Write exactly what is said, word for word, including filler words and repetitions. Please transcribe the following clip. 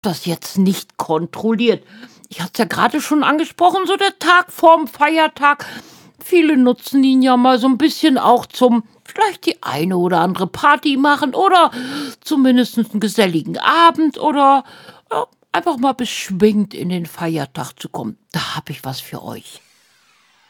das jetzt nicht kontrolliert. Ich hatte es ja gerade schon angesprochen, so der Tag vorm Feiertag. Viele nutzen ihn ja mal so ein bisschen auch zum vielleicht die eine oder andere Party machen oder zumindest einen geselligen Abend oder, ja, einfach mal beschwingt in den Feiertag zu kommen. Da habe ich was für euch.